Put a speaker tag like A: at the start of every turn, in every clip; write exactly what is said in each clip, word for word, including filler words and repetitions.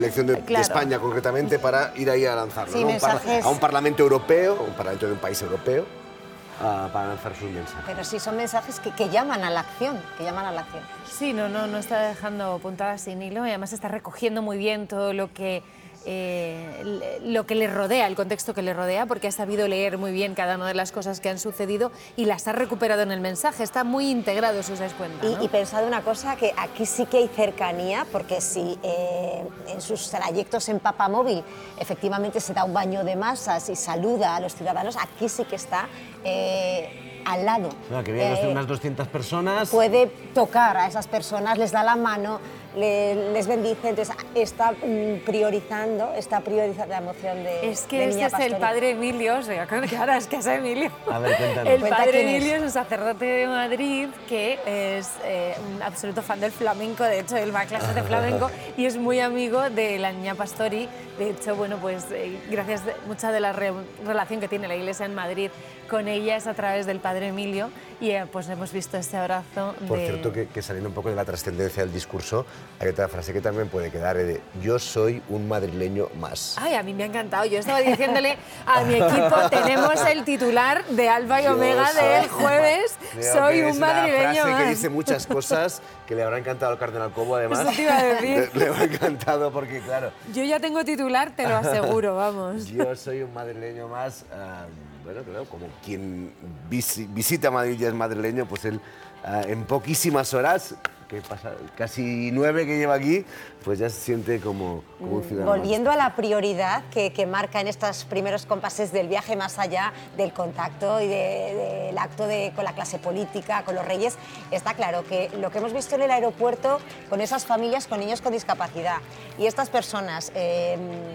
A: elección de, claro. de España concretamente para ir ahí a lanzarlo,
B: sí,
A: ¿no?
B: mensajes...
A: a un Parlamento europeo, un Parlamento de un país europeo, uh, para lanzar sus mensajes.
B: Pero sí son mensajes que, que llaman a la acción, que llaman a la acción.
C: Sí, no, no, no está dejando puntadas sin hilo y además está recogiendo muy bien todo lo que... Eh, lo que le rodea, el contexto que le rodea, porque ha sabido leer muy bien cada una de las cosas que han sucedido y las ha recuperado en el mensaje. Está muy integrado, si os dais cuenta, ¿no?
B: Y, y pensad una cosa, que aquí sí que hay cercanía, porque si eh, en sus trayectos en Papamóvil efectivamente se da un baño de masas y saluda a los ciudadanos, aquí sí que está eh, al lado.
A: No, que vienen eh, unas doscientas personas.
B: Puede tocar a esas personas, les da la mano, le, les bendice, entonces está mm, priorizando, está priorizando la emoción de
C: Es que
B: de
C: este
B: Niña
C: es
B: Pastori.
C: el padre Emilio, o sea, que ahora es que es Emilio.
A: A ver, cuéntanos.
C: El
B: Cuenta
C: padre
B: quién
C: Emilio
B: es.
C: es un sacerdote de Madrid que es eh, un absoluto fan del flamenco, de hecho él va a clases de flamenco y es muy amigo de la Niña Pastori. De hecho, bueno, pues eh, gracias a mucha de la re relación que tiene la Iglesia en Madrid con ella es a través del padre Emilio y eh, pues hemos visto este abrazo.
A: Por
C: de...
A: cierto, que, que saliendo un poco de la trascendencia del discurso, hay otra frase que también puede quedar, eh, de yo soy un madrileño más.
C: Ay, a mí me ha encantado. Yo estaba diciéndole a mi equipo, tenemos el titular de Alfa y Omega soy... del jueves,
A: Creo
C: soy un
A: es
C: madrileño
A: una frase
C: más.
A: que dice muchas cosas que le habrá encantado al cardenal Cobo, además.
C: Eso te iba a decir.
A: Le, le habrá encantado porque, claro...
C: Yo ya tengo titular, te lo aseguro, vamos.
A: Yo soy un madrileño más... Um, bueno, claro, como quien vis visita Madrid y es madrileño, pues él uh, en poquísimas horas, que pasa, casi nueve que lleva aquí, pues ya se siente como, como un ciudadano.
B: Volviendo a la prioridad que, que marca en estos primeros compases del viaje, más allá del contacto y del de, de acto de, con la clase política, con los reyes, está claro que lo que hemos visto en el aeropuerto con esas familias con niños con discapacidad y estas personas... Eh,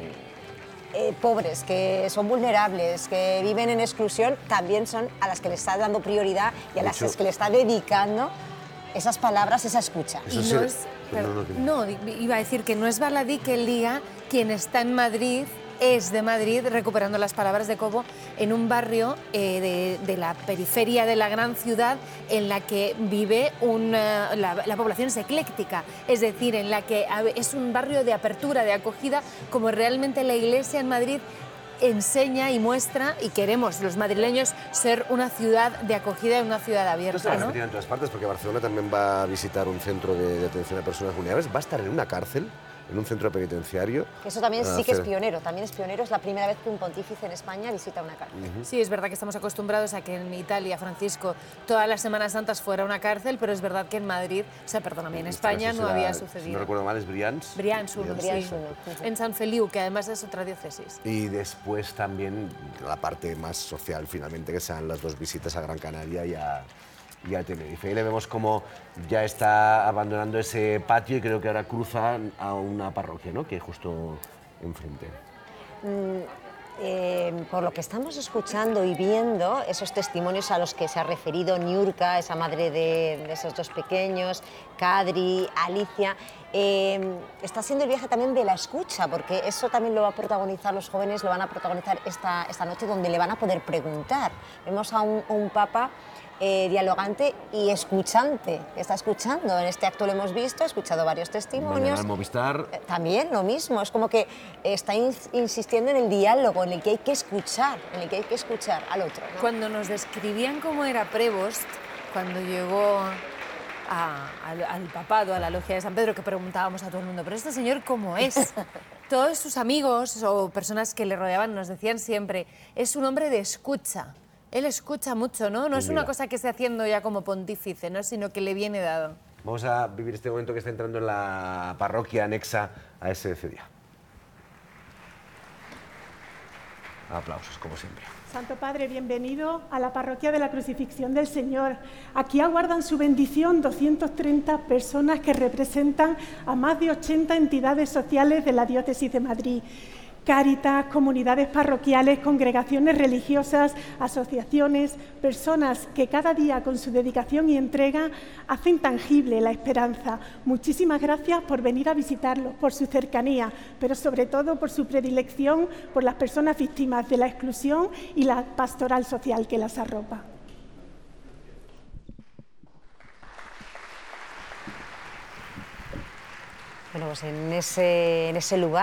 B: Eh, pobres, que son vulnerables, que viven en exclusión, también son a las que le está dando prioridad y a las que le está dedicando esas palabras, esa escucha.
C: Y no, es, pero, no, iba a decir que no es baladí que él diga quien está en Madrid es de Madrid, recuperando las palabras de Cobo, en un barrio eh, de, de la periferia de la gran ciudad en la que vive una, la, la población es ecléctica, es decir, en la que es un barrio de apertura, de acogida, como realmente la Iglesia en Madrid enseña y muestra, y queremos los madrileños ser una ciudad de acogida y una ciudad abierta,
A: Esto se va a
C: ¿no?
A: repetir en todas partes, porque Barcelona también va a visitar un centro de, de atención a personas vulnerables, va a estar en una cárcel, en un centro penitenciario.
B: Eso también sí que
A: hacer...
B: es pionero, también es pionero, es la primera vez que un pontífice en España visita una cárcel.
C: Uh-huh. Sí, es verdad que estamos acostumbrados a que en Italia, Francisco, todas las Semanas Santas fuera una cárcel, pero es verdad que en Madrid, o sea, perdóname, en España no había sucedido.
A: Si no recuerdo mal, es Brians.
C: Brians uno,
B: Brians
C: sí.
B: uno.
C: En San Feliu, que además es otra diócesis.
A: Y después también la parte más social, finalmente, que sean las dos visitas a Gran Canaria y a... y a Tenerife. Y le vemos como ya está abandonando ese patio y creo que ahora cruza a una parroquia, ¿no? Que hay justo enfrente.
B: Mm, eh, por lo que estamos escuchando y viendo, esos testimonios a los que se ha referido Niurka, esa madre de, de esos dos pequeños, Kadri, Alicia, eh, está siendo el viaje también de la escucha, porque eso también lo va a protagonizar los jóvenes, lo van a protagonizar esta, esta noche, donde le van a poder preguntar. Vemos a un, a un papa Eh, dialogante y escuchante, que está escuchando. En este acto lo hemos visto, he escuchado varios testimonios.
A: Mañana Movistar.
B: Eh, también lo mismo, es como que está in insistiendo en el diálogo, en el que hay que escuchar, en el que hay que escuchar al otro, ¿no?
C: Cuando nos describían cómo era Prevost, cuando llegó a, al, al papado, a la logia de San Pedro, que preguntábamos a todo el mundo, pero este señor ¿cómo es? Todos sus amigos o personas que le rodeaban nos decían siempre, es un hombre de escucha. Él escucha mucho, ¿no? No es una cosa que esté haciendo ya como pontífice, ¿no? Sino que le viene dado.
A: Vamos a vivir este momento que está entrando en la parroquia anexa a ese día. Aplausos, como siempre.
D: Santo Padre, bienvenido a la parroquia de la Crucifixión del Señor. Aquí aguardan su bendición doscientas treinta personas que representan a más de ochenta entidades sociales de la diócesis de Madrid. Cáritas, comunidades parroquiales, congregaciones religiosas, asociaciones, personas que cada día con su dedicación y entrega hacen tangible la esperanza. Muchísimas gracias por venir a visitarlos, por su cercanía, pero sobre todo por su predilección por las personas víctimas de la exclusión y la pastoral social que las arropa.
B: Bueno, pues en ese, en ese lugar